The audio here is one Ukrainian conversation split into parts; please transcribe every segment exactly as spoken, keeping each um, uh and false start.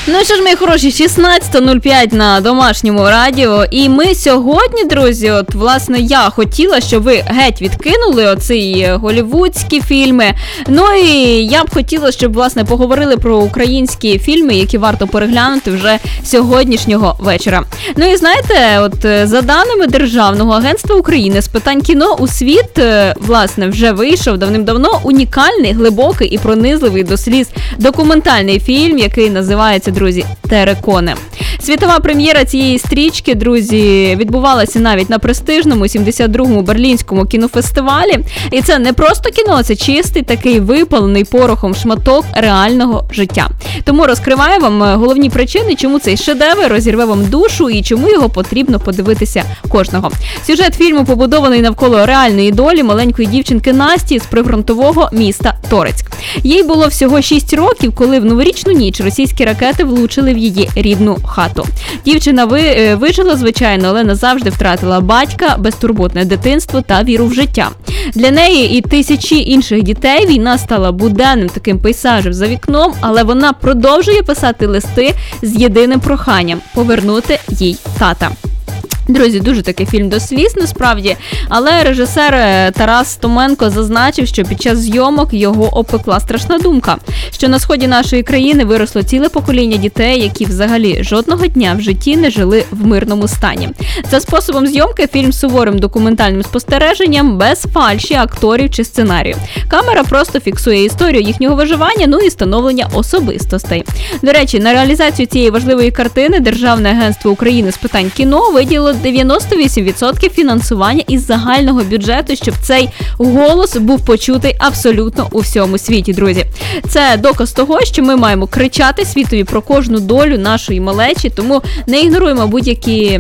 Ну що ж, мої хороші, шістнадцята нуль п'ять на домашньому радіо. І ми сьогодні, друзі, от, власне, я хотіла, щоб ви геть відкинули оці голівудські фільми. Ну і я б хотіла, щоб, власне, поговорили про українські фільми, які варто переглянути вже сьогоднішнього вечора. Ну і знаєте, от за даними Державного агентства України з питань кіно, у світ, власне, вже вийшов давним-давно унікальний, глибокий і пронизливий до сліз документальний фільм, який називається, друзі, «Терекони». Світова прем'єра цієї стрічки, друзі, відбувалася навіть на престижному сімдесят другому Берлінському кінофестивалі. І це не просто кіно, це чистий такий випалений порохом шматок реального життя. Тому розкриваю вам головні причини, чому цей шедевр розірве вам душу і чому його потрібно подивитися кожного. Сюжет фільму побудований навколо реальної долі маленької дівчинки Насті з прифронтового міста Торецьк. Їй було всього шість років, коли в новорічну ніч російські ракети влучили в її рідну хату. Дівчина ви, вижила, звичайно, але назавжди втратила батька, безтурботне дитинство та віру в життя. Для неї і тисячі інших дітей війна стала буденним таким пейзажем за вікном, але вона продовжує писати листи з єдиним проханням – повернути їй тата. Друзі, дуже такий фільм до сліз, насправді, але режисер Тарас Томенко зазначив, що під час зйомок його опекла страшна думка, що на сході нашої країни виросло ціле покоління дітей, які взагалі жодного дня в житті не жили в мирному стані. За способом зйомки фільм з суворим документальним спостереженням, без фальші акторів чи сценарію. Камера просто фіксує історію їхнього виживання, ну і становлення особистостей. До речі, на реалізацію цієї важливої картини Державне агентство України з питань кіно виділило дев'яносто вісім відсотків фінансування із загального бюджету, щоб цей голос був почутий абсолютно у всьому світі, друзі. Це доказ того, що ми маємо кричати світові про кожну долю нашої малечі, тому не ігноруємо будь-які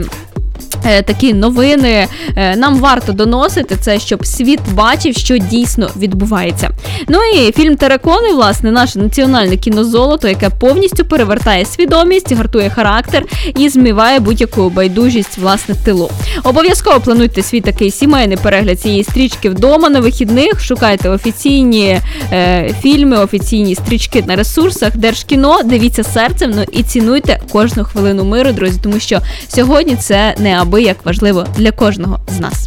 такі новини. Нам варто доносити це, щоб світ бачив, що дійсно відбувається. Ну і фільм «Терекони», власне, наше національне кінозолото, яке повністю перевертає свідомість, гартує характер і змиває будь-яку байдужість, власне, тилу. Обов'язково плануйте свій такий сімейний перегляд цієї стрічки вдома на вихідних, шукайте офіційні е, фільми, офіційні стрічки на ресурсах Держкіно, дивіться серцем, ну і цінуйте кожну хвилину миру, друзі, тому що сьогодні це не аби як важливо для кожного з нас.